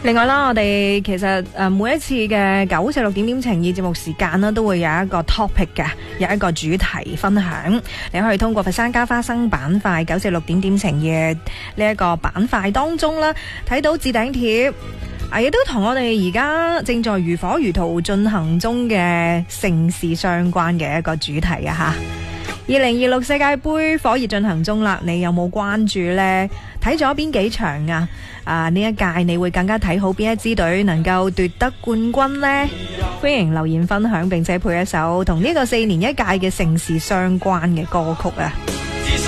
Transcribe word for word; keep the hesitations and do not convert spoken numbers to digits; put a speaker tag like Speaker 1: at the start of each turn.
Speaker 1: 另外啦，我哋其實誒每一次嘅九四六點點情意節目時間啦，都會有一個 topic 嘅，有一個主題分享。你可以通過佛山加花生板塊九四六點點情意呢一個板塊當中啦，睇到置頂貼。啊，亦都同我哋而家正在如火如荼進行中嘅盛事相關嘅一個主題啊！吓。二零二六世界盃火熱進行中啦，你有冇關注呢？睇咗邊幾場啊？啊，呢一屆你會更加睇好邊一支隊能夠奪得冠軍呢？歡迎留言分享，並且配一首同呢個四年一屆嘅盛事相關嘅歌曲啊！